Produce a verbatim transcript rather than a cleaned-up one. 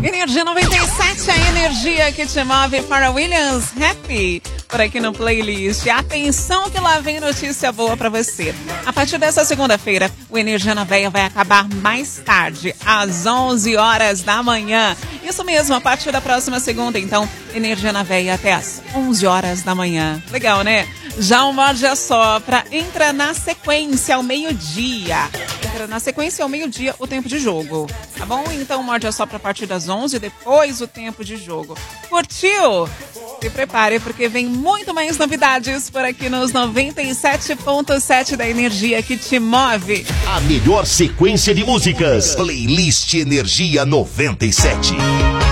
Energia noventa e sete, a energia que te move para Williams Happy, por aqui no playlist. Atenção que lá vem notícia boa para você. A partir dessa segunda-feira, o Energia na Veia vai acabar mais tarde, às onze horas da manhã. Isso mesmo, a partir da próxima segunda, então, Energia na Veia até às onze horas da manhã. Legal, né? Já o Morde a Sopra entra na sequência ao meio-dia. Entra na sequência ao meio-dia o tempo de jogo, tá bom? Então, Morde a Sopra a partir das onze, depois o tempo de jogo. Curtiu? Se prepare, porque vem muito mais novidades por aqui nos noventa e sete ponto sete da Energia que te move. A melhor sequência de músicas. Playlist Energia noventa e sete.